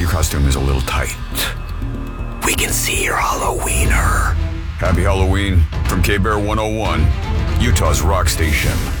Your costume is a little tight. We can see your Halloweener. Happy Halloween from K-Bear 101, Utah's rock station.